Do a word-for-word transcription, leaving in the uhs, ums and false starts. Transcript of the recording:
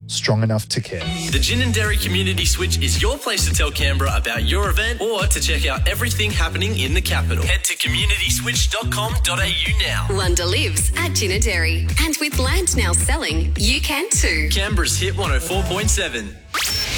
strong enough to care. The Gin and Dairy Community Switch is your place to tell Canberra about your event or to check out everything happening in the capital. Head to community switch dot com dot a u now. Wonder lives at Gin and Dairy. And with land now selling, you can too. Canberra's Hit one oh four point seven.